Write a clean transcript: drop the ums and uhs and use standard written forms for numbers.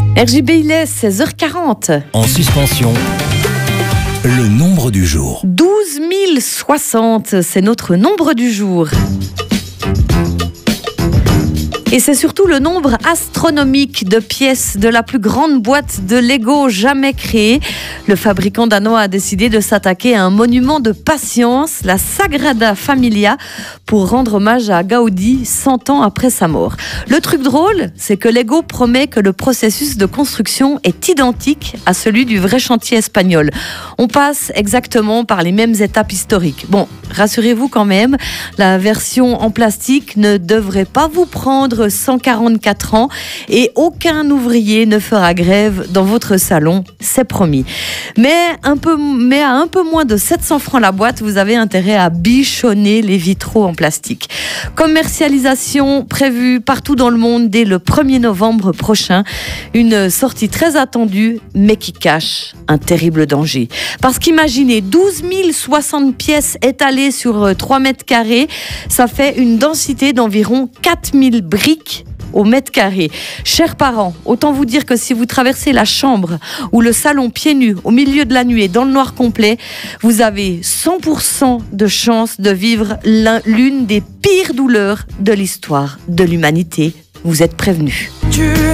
RJB, il est 16h40. En suspension, le nombre du jour. 12 060, c'est notre nombre du jour. Et c'est surtout le nombre astronomique de pièces de la plus grande boîte de Lego jamais créée. Le fabricant danois a décidé de s'attaquer à un monument de patience, la Sagrada Familia, pour rendre hommage à Gaudi 100 ans après sa mort. Le truc drôle, c'est que Lego promet que le processus de construction est identique à celui du vrai chantier espagnol. On passe exactement par les mêmes étapes historiques. Bon, rassurez-vous quand même, la version en plastique ne devrait pas vous prendre 144 ans et aucun ouvrier ne fera grève dans votre salon, c'est promis. Mais à un peu moins de 700 francs la boîte, vous avez intérêt à bichonner les vitraux en plastique. Commercialisation prévue partout dans le monde dès le 1er novembre prochain. Une sortie très attendue, mais qui cache un terrible danger. Parce qu'imaginez, 12 060 pièces étalées sur 3 mètres carrés, ça fait une densité d'environ 4000 briques au mètre carré. Chers parents, autant vous dire que si vous traversez la chambre ou le salon pieds nus au milieu de la nuit et dans le noir complet, vous avez 100% de chance de vivre l'une des pires douleurs de l'histoire de l'humanité. Vous êtes prévenus.